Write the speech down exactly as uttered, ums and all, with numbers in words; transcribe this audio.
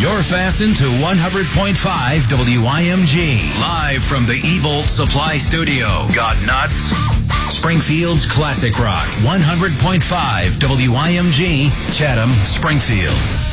You're fastened to one hundred point five W I M G. Live from the E-Bolt Supply Studio. Got nuts? Springfield's Classic Rock. one hundred point five W I M G, Chatham, Springfield.